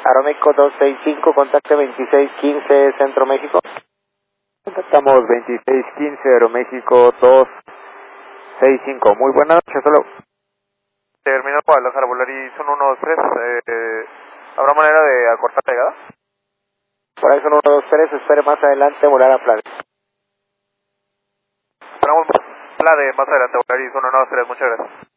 Aeroméxico 265, contacte 2615 Centro México. Contactamos 2615 Aeroméxico 265. Muy buenas noches, solo. Terminal Guadalajara, Volaris 123. ¿Habrá manera de acortar la llegada? Por ahí son 123, espere más adelante volar a Plade. Esperamos Plade más adelante, Volaris 193, muchas gracias.